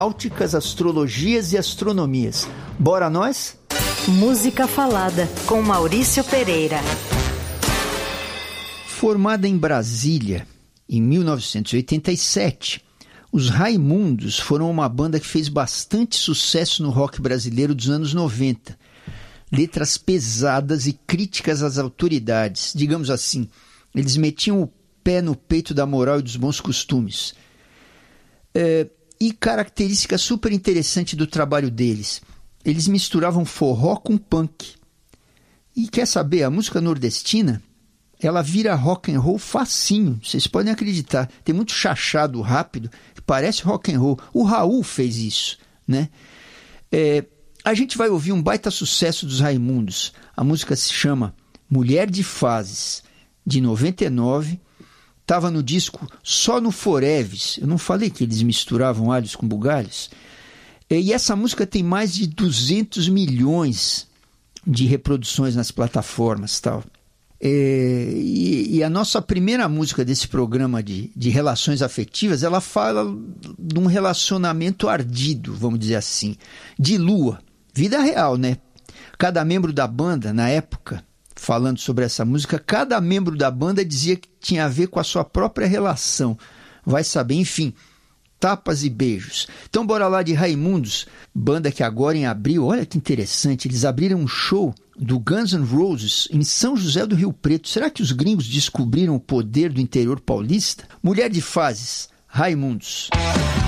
náuticas, astrologias e astronomias. Bora nós? Música Falada, com Maurício Pereira. Formada em Brasília em 1987, os Raimundos foram uma banda que fez bastante sucesso no rock brasileiro dos anos 90. Letras pesadas e críticas às autoridades, digamos assim. Eles metiam o pé no peito da moral e dos bons costumes. E característica super interessante do trabalho deles: eles misturavam forró com punk. E quer saber, a música nordestina, ela vira rock and roll facinho, vocês podem acreditar. Tem muito chachado rápido, que parece rock and roll. O Raul fez isso, né? A gente vai ouvir um baita sucesso dos Raimundos. A música se chama Mulher de Fases, de 99. Estava no disco Só no Foreves. Eu não falei que eles misturavam alhos com bugalhos? E essa música tem mais de 200 milhões de reproduções nas plataformas, tal. E a nossa primeira música desse programa de relações afetivas, ela fala de um relacionamento ardido, vamos dizer assim, de lua, vida real, né? Cada membro da banda, na época, falando sobre essa música, cada membro da banda dizia que tinha a ver com a sua própria relação. Vai saber, enfim, tapas e beijos. Então bora lá de Raimundos, banda que agora em abril, olha que interessante, eles abriram um show do Guns N' Roses em São José do Rio Preto. Será que os gringos descobriram o poder do interior paulista? Mulher de Fases, Raimundos.